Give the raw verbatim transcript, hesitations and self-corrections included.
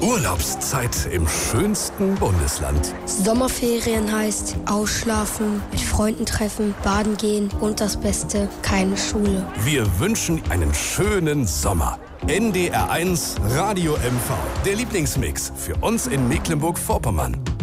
Urlaubszeit im schönsten Bundesland. Sommerferien heißt ausschlafen, mit Freunden treffen, baden gehen und das Beste, keine Schule. Wir wünschen einen schönen Sommer. N D R eins Radio M V, der Lieblingsmix für uns in Mecklenburg-Vorpommern.